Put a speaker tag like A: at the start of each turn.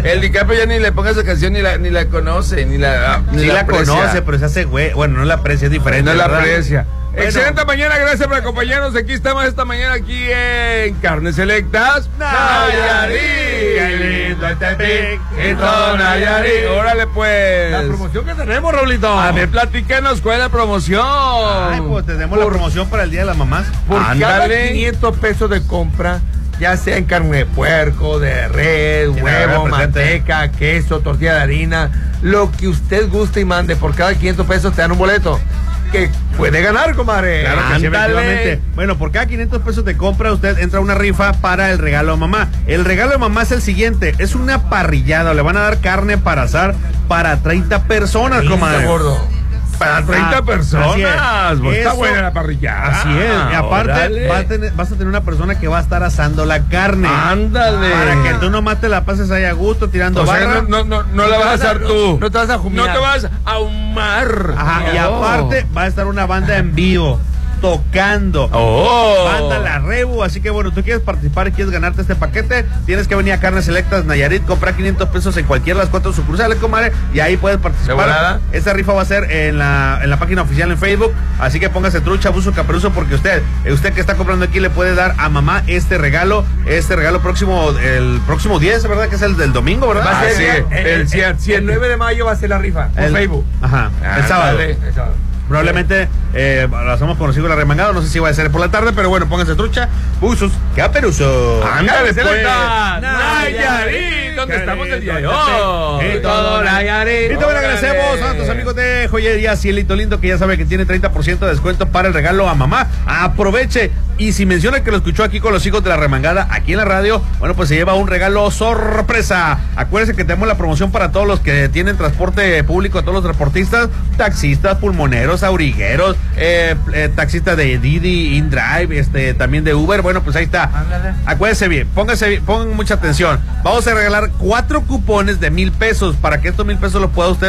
A: El DiCaprio ya ni le ponga esa canción, ni la conoce, ni la
B: conoce, pero se hace güey. Bueno, no la aprecia, es diferente.
A: No la aprecia.
B: Bueno.
A: Excelente mañana, gracias por acompañarnos. Aquí estamos esta mañana aquí en Carnes Selectas Nayarit.
B: Qué lindo este pic
A: y todo Nayarit. Órale pues.
B: La promoción que tenemos, Raulito.
A: A ver, platícanos cuál es la promoción.
B: Ay, pues tenemos la promoción para el Día de las Mamás.
C: Por cada
A: Ándale.
C: 500 pesos de compra, ya sea en carne de puerco, de red, huevo, manteca, queso, tortilla de harina, lo que usted guste y mande, por cada 500 pesos te dan un boleto que puede ganar, comadre.
B: Claro que sí, efectivamente. Bueno, por cada 500 pesos de compra usted entra a una rifa para el regalo a mamá. El regalo de mamá es el siguiente, es una parrillada, le van a dar carne para asar para 30 personas, comadre.
C: Gordo.
A: Para 30 personas.
B: Pues
A: Está buena la parrillada.
B: Así es. Y aparte vas a tener una persona que va a estar asando la carne.
A: Ándale.
B: Para que tú nomás te la pases ahí a gusto tirando
A: O sea,
B: barra.
A: no la vas a hacer tú.
C: No te vas a jumiar.
A: No te vas a ahumar.
B: Ajá, y aparte va a estar una banda en vivo tocando. Banda La Rebu, así que bueno, tú quieres participar y quieres ganarte este paquete, tienes que venir a Carnes Selectas Nayarit, comprar 500 pesos en cualquiera de las 4 sucursales, comadre, y ahí puedes participar. Esta rifa va a ser en la página oficial en Facebook, así que póngase trucha, buzo, caperuzo, porque usted que está comprando aquí le puede dar a mamá este regalo próximo, el próximo 10, ¿verdad? Que es el del domingo, ¿verdad?
C: Va a ser
A: el
C: 9 de mayo va a ser la rifa por Facebook.
B: Ajá, el sábado. Probablemente lo hacemos conocido la remangada, no sé si va a ser por la tarde, pero bueno, pónganse trucha, buzos, caperuzo.
A: Ándale, pues.
C: Nayarit,
A: ¿dónde estamos el día de hoy?
B: Y todo Nayarit. Y también agradecemos a nuestros amigos de Joyería Cielito Lindo, que ya sabe que tiene 30% de descuento para el regalo a mamá. Aproveche. Y si menciona que lo escuchó aquí con los hijos de la remangada, aquí en la radio, bueno, pues se lleva un regalo sorpresa. Acuérdense que tenemos la promoción para todos los que tienen transporte público, a todos los transportistas, taxistas, pulmoneros, aurigueros, taxistas de Didi, InDrive, también de Uber. Bueno, pues ahí está. Ándale. Acuérdense bien, pongan mucha atención. Vamos a regalar 4 cupones de 1,000 pesos para que estos 1,000 pesos los pueda usted